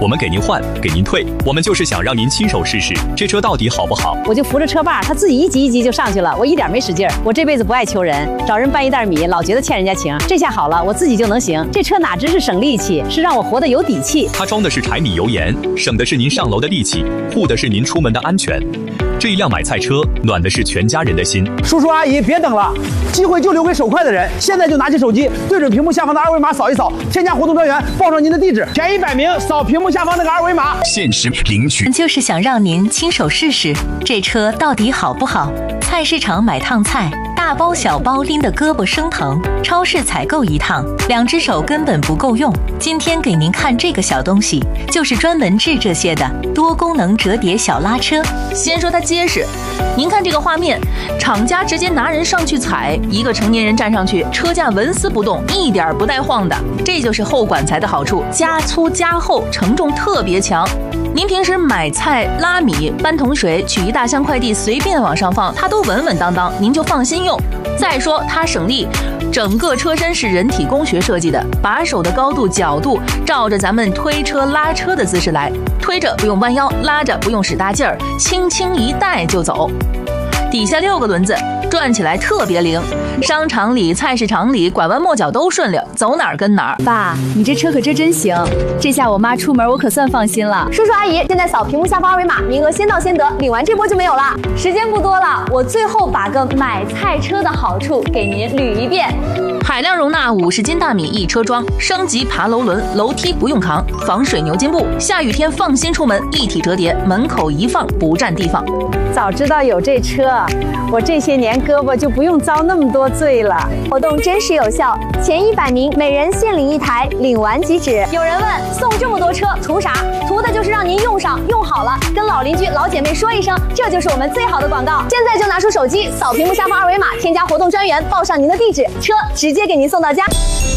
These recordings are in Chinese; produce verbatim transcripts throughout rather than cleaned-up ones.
我们给您换，给您退，我们就是想让您亲手试试这车到底好不好。 我就扶着车把，他自己一级一级就上去了，我一点没使劲儿。我这辈子不爱求人，找人搬一袋米，老觉得欠人家情。这下好了，我自己就能行。这车哪只是省力气，是让我活得有底气。 它装的是柴米油盐，省的是您上楼的力气，护的是您出门的安全。这一辆买菜车，暖的是全家人的心。 叔叔阿姨，别等了，机会就留给手快的人。现在就拿起手机，对准屏幕下方的二维码扫一扫，添加活动专员，报上您的地址，前一百名扫屏幕下方那个二维码， 限时领取。 就是想让您亲手试试这车到底好不好。菜市场买趟菜，大包小包拎得胳膊生疼；超市采购一趟，两只手根本不够用。今天给您看这个小东西，就是专门治这些的多功能折叠小拉车。 先说它结实，您看这个画面，厂家直接拿人上去踩，一个成年人站上去，车架纹丝不动，一点不带晃的。这就是后管材的好处，加粗加厚，承重特别强。您平时买菜、拉米、搬桶水、取一大箱快递，随便往上放，它都稳稳当当，您就放心用。再说它省力，整个车身是人体工学设计的，把手的高度、角度照着咱们推车拉车的姿势来，推着不用弯腰，拉着不用使大劲儿，轻轻一带就走。底下六个轮子，转起来特别灵，商场里、菜市场里拐弯抹角都顺溜，走哪儿跟哪儿。 爸，你这车可真真行，这下我妈出门我可算放心了。 叔叔阿姨，现在扫屏幕下方二维码，名额先到先得，领完这波就没有了。时间不多了，我最后把个买菜车的好处给您捋一遍。 海量容纳五十斤大米一车装，升级爬楼轮，楼梯不用扛，防水牛津布，下雨天放心出门，一体折叠，门口一放不占地方。 早知道有这车，我这些年胳膊就不用遭那么多罪了。 活动真实有效，前一百名每人限领一台，领完即止。有人问，送这么多车图啥？图的就是让您用上用好了，跟老邻居老姐妹说一声，这就是我们最好的广告。现在就拿出手机，扫屏幕下方二维码，添加活动专员，报上您的地址，车直接给您送到家。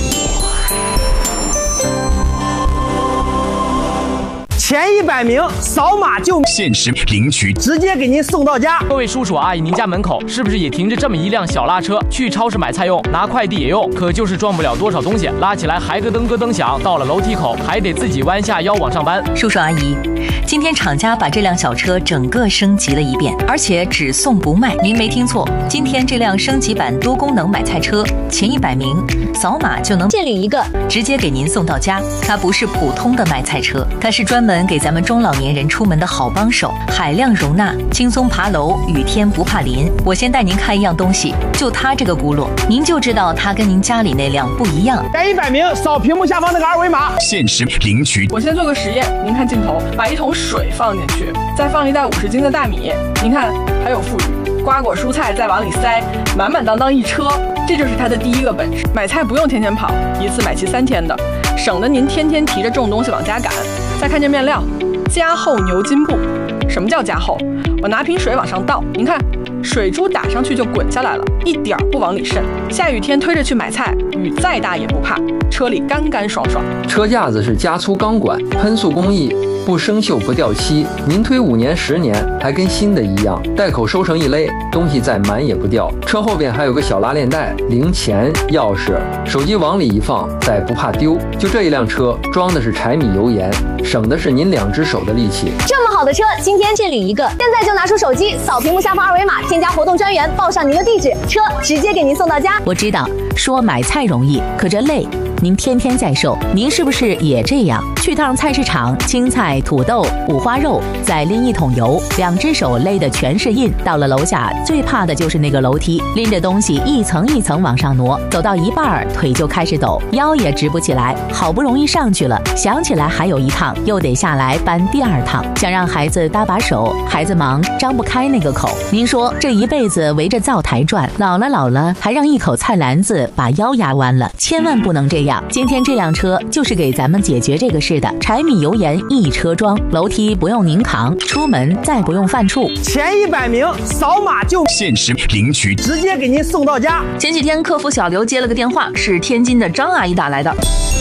前一百名扫码就限时领取， 直接给您送到家。 各位叔叔阿姨，您家门口是不是也停着这么一辆小拉车？去超市买菜用，拿快递也用，可就是装不了多少东西，拉起来还咯噔咯噔响，到了楼梯口还得自己弯下腰往上搬。 叔叔阿姨，今天厂家把这辆小车整个升级了一遍，而且只送不卖。您没听错，今天这辆升级版多功能买菜车，前一百名扫码就能限领一个， 直接给您送到家。它不是普通的买菜车，它是专门给咱们中老年人出门的好帮手，海量容纳，轻松爬楼，雨天不怕淋。我先带您看一样东西，就它这个轱辘，您就知道它跟您家里那辆不一样。 前一百名扫屏幕下方那个二维码， 限时领取。 我先做个实验，您看镜头，把一桶水放进去，再放一袋五十斤的大米，您看还有富裕，瓜果蔬菜再往里塞，满满当当一车。这就是它的第一个本事。买菜不用天天跑，一次买齐三天的，省得您天天提着重东西往家赶。再看这面料，加厚牛津布。什么叫加厚？我拿瓶水往上倒，您看水珠打上去就滚下来了，一点不往里渗。下雨天推着去买菜，雨再大也不怕，车里干干爽爽。 车架子是加粗钢管，喷塑工艺，不生锈不掉漆，您推五年十年还跟新的一样。袋口收成一勒，东西再满也不掉。车后边还有个小拉链袋，零钱、钥匙、手机往里一放，再不怕丢。就这一辆车，装的是柴米油盐，省的是您两只手的力气。 这么好的车，今天限领一个，现在就拿出手机，扫屏幕下方二维码，添加活动专员，报上您的地址，车直接给您送到家。 我知道说买菜容易，可这累。您天天在售，您是不是也这样？去趟菜市场，青菜、土豆、五花肉，再拎一桶油，两只手勒的全是印。到了楼下，最怕的就是那个楼梯，拎着东西一层一层往上挪，走到一半腿就开始抖，腰也直不起来。好不容易上去了，想起来还有一趟，又得下来搬第二趟。想让孩子搭把手，孩子忙张不开那个口。您说这一辈子围着灶台转，老了老了还让一口菜篮子把腰压弯了，千万不能这样。今天这辆车就是给咱们解决这个事的，柴米油盐一车装，楼梯不用您扛，出门再不用犯怵。 前一百名扫码就限时领取， 直接给您送到家。 前几天客服小刘接了个电话，是天津的张阿姨打来的。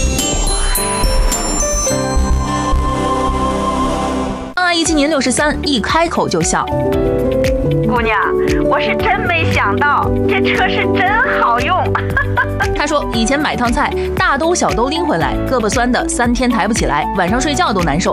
张阿姨今年六十三，一开口就笑。 姑娘，我是真没想到，这车是真好用。 她说以前买趟菜，大兜小兜拎回来，胳膊酸的三天抬不起来，晚上睡觉都难受。